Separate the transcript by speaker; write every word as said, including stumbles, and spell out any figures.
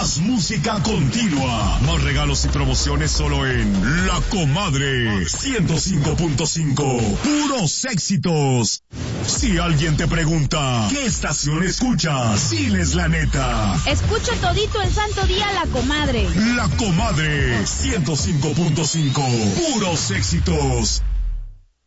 Speaker 1: Más música continua. Más regalos y promociones solo en La Comadre ciento cinco punto cinco. Puros éxitos. Si alguien te pregunta, ¿qué estación escuchas? Diles la neta.
Speaker 2: Escucho todito el santo día La Comadre.
Speaker 1: La Comadre ciento cinco punto cinco. Puros éxitos.